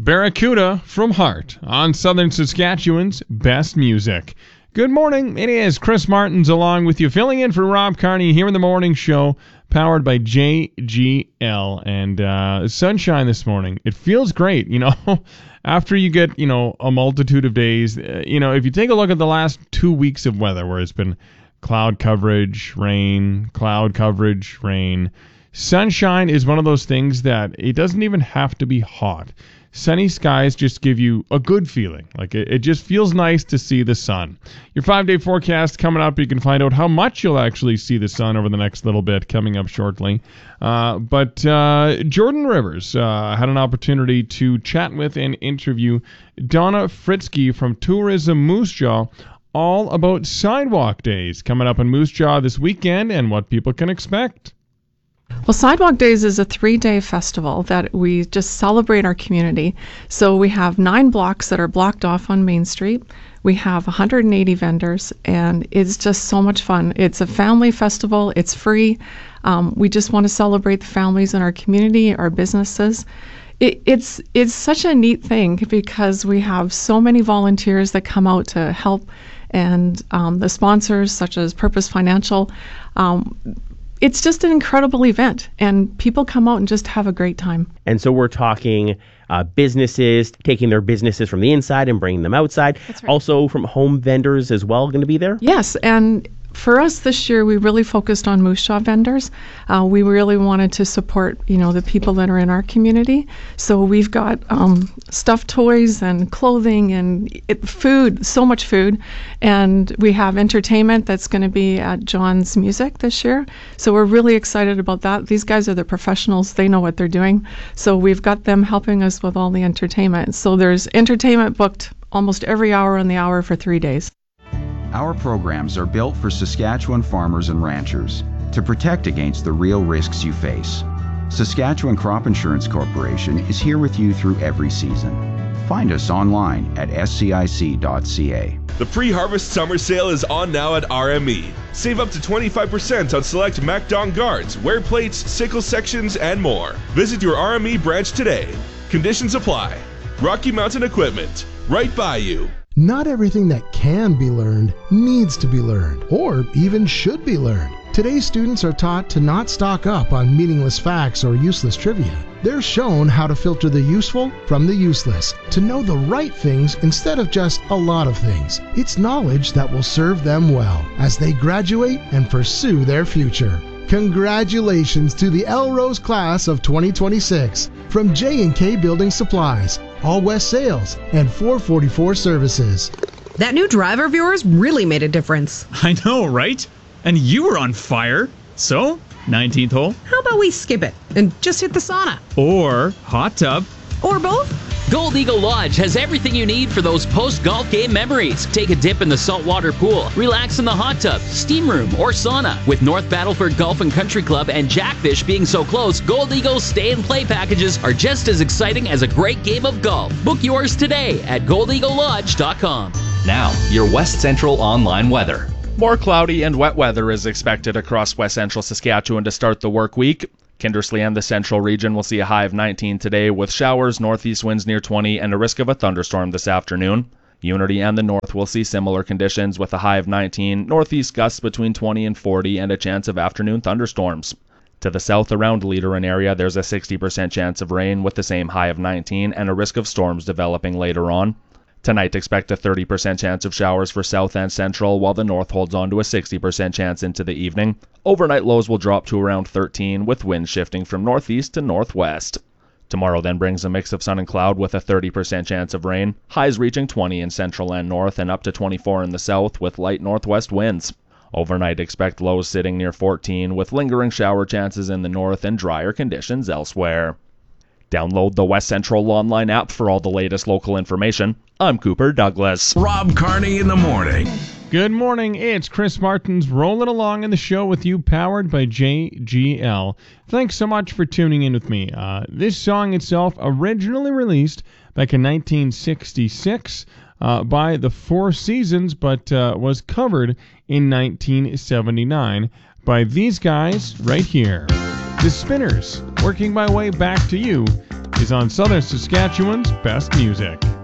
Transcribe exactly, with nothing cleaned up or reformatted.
Barracuda from Heart on Southern Saskatchewan's best music. Good morning. It is Chris Martins along with you, filling in for Rob Carney here in the morning show, powered by J G L. And uh, sunshine this morning. It feels great, you know, after you get, you know, a multitude of days. Uh, you know, if you take a look at the last two weeks of weather where it's been cloud coverage, rain, cloud coverage, rain. Sunshine is one of those things that it doesn't even have to be hot. Sunny skies just give you a good feeling. Like it, it just feels nice to see the sun. Your five-day forecast coming up. You can find out how much you'll actually see the sun over the next little bit coming up shortly. Uh, but uh, Jordan Rivers uh, had an opportunity to chat with and interview Donna Fritzke from Tourism Moose Jaw all about Sidewalk Days coming up in Moose Jaw this weekend and what people can expect. Well, Sidewalk Days is a three-day festival that we just celebrate our community. So we have nine blocks that are blocked off on Main Street. We have one hundred eighty vendors, and it's just so much fun. It's a family festival. It's free. Um, we just want to celebrate the families in our community, our businesses. It, it's it's such a neat thing because we have so many volunteers that come out to help, and um, the sponsors such as Purpose Financial. Um, It's just an incredible event, and people come out and just have a great time. And so we're talking uh, businesses, taking their businesses from the inside and bringing them outside. That's right. Also from home vendors as well going to be there? Yes, and for us this year, we really focused on Moose Jaw vendors. Uh, we really wanted to support, you know, the people that are in our community. So we've got um, stuffed toys and clothing and it, food, so much food. And we have entertainment that's going to be at John's Music this year. So we're really excited about that. These guys are the professionals. They know what they're doing. So we've got them helping us with all the entertainment. So there's entertainment booked almost every hour on the hour for three days. Our programs are built for Saskatchewan farmers and ranchers to protect against the real risks you face. Saskatchewan Crop Insurance Corporation is here with you through every season. Find us online at s c i c dot c a. The pre-harvest summer sale is on now at R M E. Save up to twenty-five percent on select MacDon guards, wear plates, sickle sections, and more. Visit your R M E branch today. Conditions apply. Rocky Mountain Equipment, right by you. Not everything that can be learned needs to be learned, or even should be learned. Today's students are taught to not stock up on meaningless facts or useless trivia. They're shown how to filter the useful from the useless, to know the right things instead of just a lot of things. It's knowledge that will serve them well as they graduate and pursue their future. Congratulations to the Elrose class of twenty twenty-six from J and K Building Supplies, All West Sales, and four forty-four Services. That new driver of yours really made a difference. I know, right? And you were on fire. So, nineteenth hole. How about we skip it and just hit the sauna? Or hot tub. Or both? Gold Eagle Lodge has everything you need for those post-golf game memories. Take a dip in the saltwater pool, relax in the hot tub, steam room, or sauna. With North Battleford Golf and Country Club and Jackfish being so close, Gold Eagle's stay and play packages are just as exciting as a great game of golf. Book yours today at gold eagle lodge dot com. Now, your West Central online weather. More cloudy and wet weather is expected across West Central Saskatchewan to start the work week. Kindersley and the central region will see a high of nineteen today with showers, northeast winds near twenty, and a risk of a thunderstorm this afternoon. Unity and the north will see similar conditions with a high of nineteen, northeast gusts between twenty and forty, and a chance of afternoon thunderstorms. To the south around Leader and area, there's a sixty percent chance of rain with the same high of nineteen and a risk of storms developing later on. Tonight, expect a thirty percent chance of showers for south and central, while the north holds on to a sixty percent chance into the evening. Overnight lows will drop to around thirteen, with winds shifting from northeast to northwest. Tomorrow then brings a mix of sun and cloud with a thirty percent chance of rain, highs reaching twenty in central and north and up to twenty-four in the south with light northwest winds. Overnight, expect lows sitting near fourteen, with lingering shower chances in the north and drier conditions elsewhere. Download the West Central online app for all the latest local information. I'm Cooper Douglas. Rob Carney in the morning. Good morning. It's Chris Martins rolling along in the show with you, powered by J G L. Thanks so much for tuning in with me. Uh, this song itself originally released back in nineteen sixty-six uh, by the Four Seasons, but uh, was covered in nineteen seventy-nine by these guys right here. The Spinners, working my way back to you is on Southern Saskatchewan's Best Music.